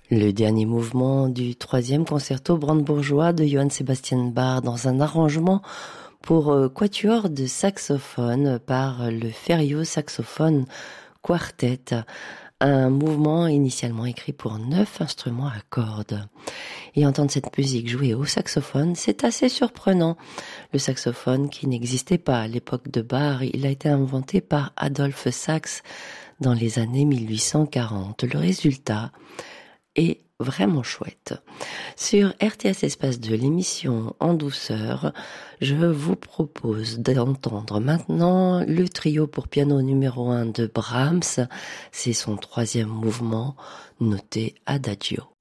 Le dernier mouvement du troisième concerto brandebourgeois de Johann Sebastian Bach dans un arrangement pour quatuor de saxophone par le Ferio Saxophone Quartet, un mouvement initialement écrit pour 9 instruments à cordes. Et entendre cette musique jouée au saxophone, c'est assez surprenant. Le saxophone qui n'existait pas à l'époque de Bach, il a été inventé par Adolphe Sax dans les années 1840. Le résultat est vraiment chouette. Sur RTS Espace 2, l'émission En douceur, je vous propose d'entendre maintenant le trio pour piano numéro 1 de Brahms. C'est son troisième mouvement, noté Adagio.